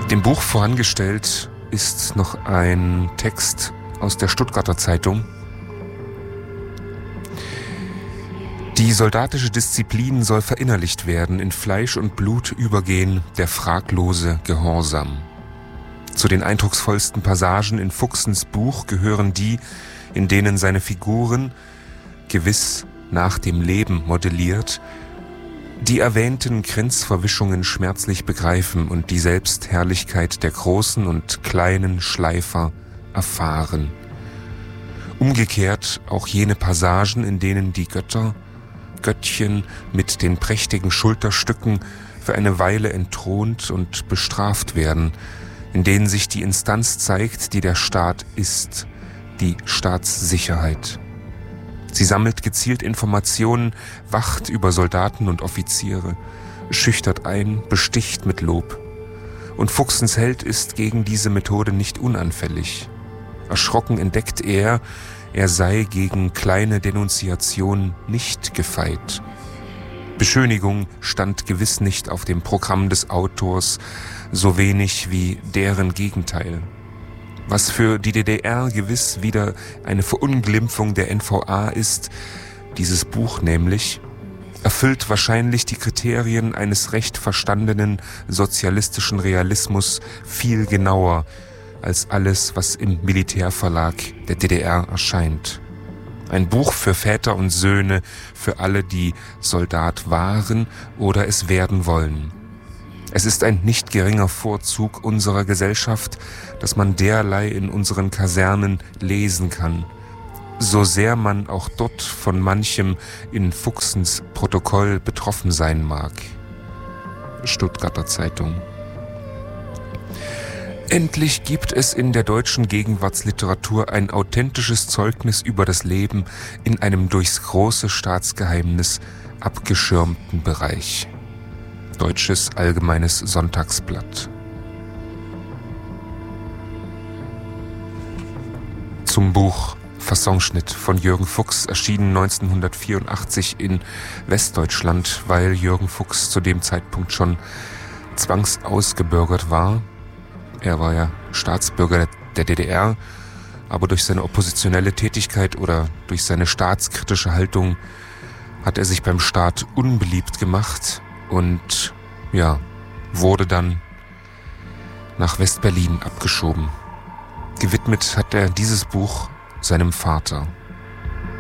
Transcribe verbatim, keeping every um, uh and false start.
Dem Buch vorangestellt ist noch ein Text aus der Stuttgarter Zeitung. Die soldatische Disziplin soll verinnerlicht werden, in Fleisch und Blut übergehen, der fraglose Gehorsam. Zu den eindrucksvollsten Passagen in Fuchsens Buch gehören die, in denen seine Figuren, gewiss nach dem Leben modelliert, die erwähnten Grenzverwischungen schmerzlich begreifen und die Selbstherrlichkeit der großen und kleinen Schleifer erfahren. Umgekehrt auch jene Passagen, in denen die Götter, Göttchen mit den prächtigen Schulterstücken für eine Weile entthront und bestraft werden, in denen sich die Instanz zeigt, die der Staat ist, die Staatssicherheit. Sie sammelt gezielt Informationen, wacht über Soldaten und Offiziere, schüchtert ein, besticht mit Lob. Und Fuchsens Held ist gegen diese Methode nicht unanfällig. Erschrocken entdeckt er, er sei gegen kleine Denunziationen nicht gefeit. Beschönigung stand gewiss nicht auf dem Programm des Autors, so wenig wie deren Gegenteil. Was für die D D R gewiss wieder eine Verunglimpfung der N V A ist, dieses Buch nämlich, erfüllt wahrscheinlich die Kriterien eines recht verstandenen sozialistischen Realismus viel genauer als alles, was im Militärverlag der D D R erscheint. Ein Buch für Väter und Söhne, für alle, die Soldat waren oder es werden wollen. Es ist ein nicht geringer Vorzug unserer Gesellschaft, dass man derlei in unseren Kasernen lesen kann, so sehr man auch dort von manchem in Fuchsens Protokoll betroffen sein mag. Stuttgarter Zeitung. Endlich gibt es in der deutschen Gegenwartsliteratur ein authentisches Zeugnis über das Leben in einem durchs große Staatsgeheimnis abgeschirmten Bereich. Deutsches Allgemeines Sonntagsblatt. Zum Buch Fassonschnitt von Jürgen Fuchs, erschienen neunzehnhundertvierundachtzig in Westdeutschland, weil Jürgen Fuchs zu dem Zeitpunkt schon zwangsausgebürgert war. Er war ja Staatsbürger der D D R, aber durch seine oppositionelle Tätigkeit oder durch seine staatskritische Haltung hat er sich beim Staat unbeliebt gemacht und ja, wurde dann nach West-Berlin abgeschoben. Gewidmet hat er dieses Buch seinem Vater.